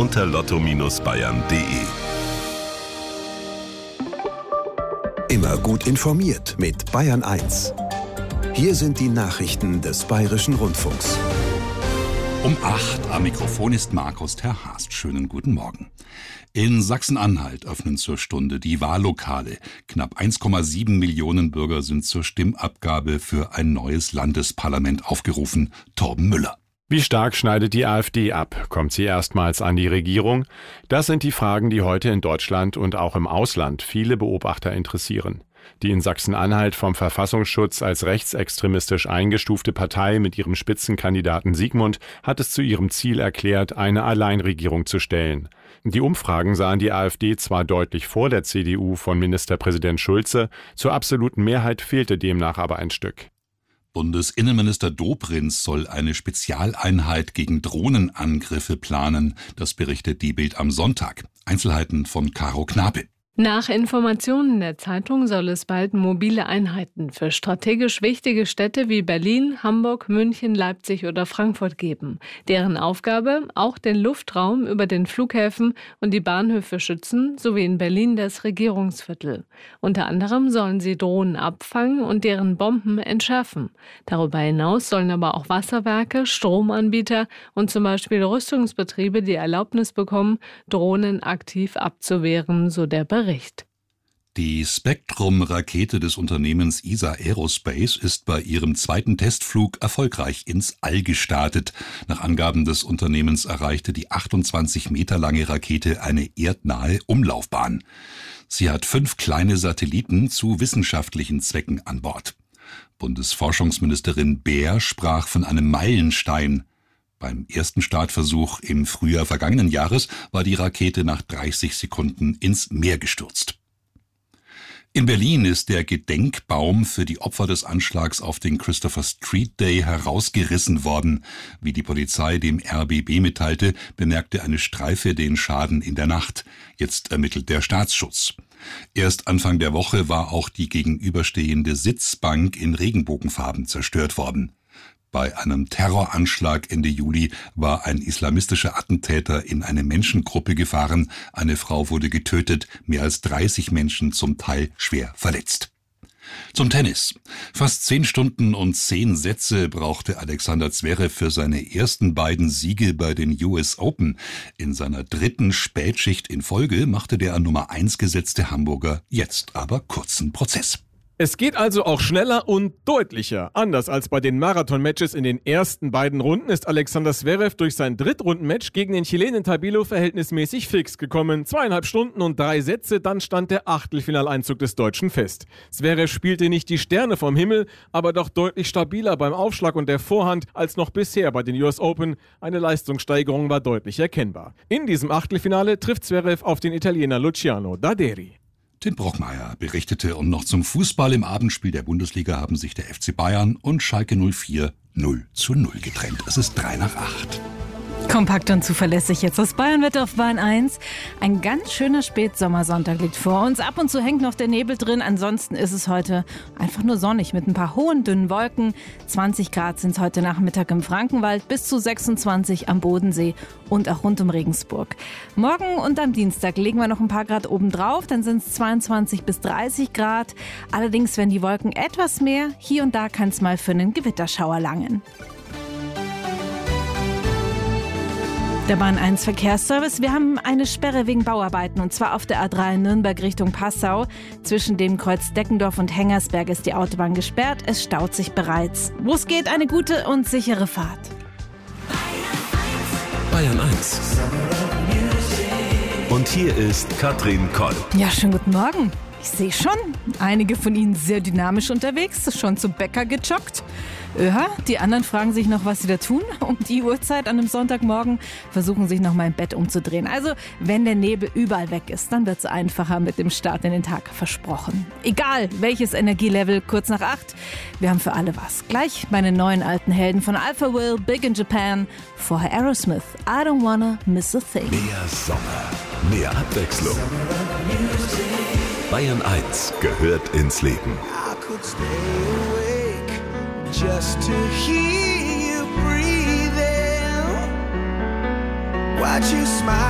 unter lotto-bayern.de. Immer gut informiert mit Bayern 1. Hier sind die Nachrichten des Bayerischen Rundfunks. Um 8 am Mikrofon ist Markus Terhast. Schönen guten Morgen. In Sachsen-Anhalt öffnen zur Stunde die Wahllokale. Knapp 1,7 Millionen Bürger sind zur Stimmabgabe für ein neues Landesparlament aufgerufen. Torben Müller. Wie stark schneidet die AfD ab? Kommt sie erstmals an die Regierung? Das sind die Fragen, die heute in Deutschland und auch im Ausland viele Beobachter interessieren. Die in Sachsen-Anhalt vom Verfassungsschutz als rechtsextremistisch eingestufte Partei mit ihrem Spitzenkandidaten Sigmund hat es zu ihrem Ziel erklärt, eine Alleinregierung zu stellen. Die Umfragen sahen die AfD zwar deutlich vor der CDU von Ministerpräsident Schulze, zur absoluten Mehrheit fehlte demnach aber ein Stück. Bundesinnenminister Dobrindt soll eine Spezialeinheit gegen Drohnenangriffe planen. Das berichtet die Bild am Sonntag. Einzelheiten von Caro Knape. Nach Informationen der Zeitung soll es bald mobile Einheiten für strategisch wichtige Städte wie Berlin, Hamburg, München, Leipzig oder Frankfurt geben. Deren Aufgabe, auch den Luftraum über den Flughäfen und die Bahnhöfe schützen, sowie in Berlin das Regierungsviertel. Unter anderem sollen sie Drohnen abfangen und deren Bomben entschärfen. Darüber hinaus sollen aber auch Wasserwerke, Stromanbieter und zum Beispiel Rüstungsbetriebe die Erlaubnis bekommen, Drohnen aktiv abzuwehren, so der Bericht. Die Spektrum-Rakete des Unternehmens ESA Aerospace ist bei ihrem zweiten Testflug erfolgreich ins All gestartet. Nach Angaben des Unternehmens erreichte die 28 Meter lange Rakete eine erdnahe Umlaufbahn. Sie hat 5 kleine Satelliten zu wissenschaftlichen Zwecken an Bord. Bundesforschungsministerin Baer sprach von einem Meilenstein. Beim ersten Startversuch im Frühjahr vergangenen Jahres war die Rakete nach 30 Sekunden ins Meer gestürzt. In Berlin ist der Gedenkbaum für die Opfer des Anschlags auf den Christopher Street Day herausgerissen worden. Wie die Polizei dem RBB mitteilte, bemerkte eine Streife den Schaden in der Nacht. Jetzt ermittelt der Staatsschutz. Erst Anfang der Woche war auch die gegenüberstehende Sitzbank in Regenbogenfarben zerstört worden. Bei einem Terroranschlag Ende Juli war ein islamistischer Attentäter in eine Menschengruppe gefahren. Eine Frau wurde getötet, mehr als 30 Menschen zum Teil schwer verletzt. Zum Tennis. Fast 10 Stunden und 10 Sätze brauchte Alexander Zverev für seine ersten beiden Siege bei den US Open. In seiner 3. Spätschicht in Folge machte der an Nummer 1 gesetzte Hamburger jetzt aber kurzen Prozess. Es geht also auch schneller und deutlicher. Anders als bei den Marathon-Matches in den ersten beiden Runden ist Alexander Zverev durch sein Drittrunden-Match gegen den Chilenen Tabilo verhältnismäßig fix gekommen. 2,5 Stunden und 3 Sätze, dann stand der Achtelfinaleinzug des Deutschen fest. Zverev spielte nicht die Sterne vom Himmel, aber doch deutlich stabiler beim Aufschlag und der Vorhand als noch bisher bei den US Open. Eine Leistungssteigerung war deutlich erkennbar. In diesem Achtelfinale trifft Zverev auf den Italiener Luciano Daderi. Tim Brockmeier berichtete und noch zum Fußball. Im Abendspiel der Bundesliga haben sich der FC Bayern und Schalke 04 0:0 getrennt. Es ist 7:55. Kompakt und zuverlässig jetzt das Bayern-Wetter auf Bayern 1. Ein ganz schöner Spätsommersonntag liegt vor uns. Ab und zu hängt noch der Nebel drin. Ansonsten ist es heute einfach nur sonnig mit ein paar hohen, dünnen Wolken. 20 Grad sind es heute Nachmittag im Frankenwald, bis zu 26 am Bodensee und auch rund um Regensburg. Morgen und am Dienstag legen wir noch ein paar Grad oben drauf. Dann sind es 22 bis 30 Grad. Allerdings werden die Wolken etwas mehr. Hier und da kann es mal für einen Gewitterschauer langen. Der Bahn 1 Verkehrsservice. Wir haben eine Sperre wegen Bauarbeiten und zwar auf der A3 Nürnberg Richtung Passau. Zwischen dem Kreuz Deckendorf und Hengersberg ist die Autobahn gesperrt. Es staut sich bereits. Wo es geht, eine gute und sichere Fahrt. Bayern 1. Und hier ist Katrin Koll. Ja, schönen guten Morgen. Ich sehe schon, einige von Ihnen sehr dynamisch unterwegs, schon zum Bäcker gejoggt. Die anderen fragen sich noch, was sie da tun. Um die Uhrzeit an einem Sonntagmorgen versuchen sich noch mal im Bett umzudrehen. Also, wenn der Nebel überall weg ist, dann wird es einfacher mit dem Start in den Tag, versprochen. Egal, welches Energielevel, kurz nach 8. Wir haben für alle was. Gleich meine neuen alten Helden von Alpha Will, Big in Japan, vorher Aerosmith, I Don't Wanna Miss a Thing. Mehr Sommer, mehr Abwechslung. Bayern 1 gehört ins Leben. Just to hear you breathing, watch you smile.